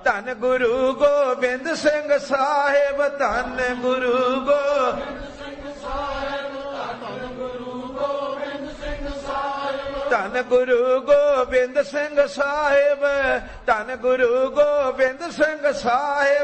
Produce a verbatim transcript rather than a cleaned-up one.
ਧੰਨ ਗੁਰੂ ਗੋਬਿੰਦ ਸਿੰਘ ਸਾਹਿਬ, ਧੰਨ ਗੁਰੂ ਗੋਬਿੰਦ ਸਿੰਘ ਸਾਹਿਬ, ਧੰਨ ਗੁਰੂ ਗੋਬਿੰਦ ਸਿੰਘ ਸਾਹਿਬ, ਧੰਨ ਗੁਰੂ ਗੋਬਿੰਦ ਸਿੰਘ ਸਾਹਿਬ, ਧੰਨ ਗੁਰੂ ਗੋਬਿੰਦ ਸਿੰਘ ਸਾਹਿਬ,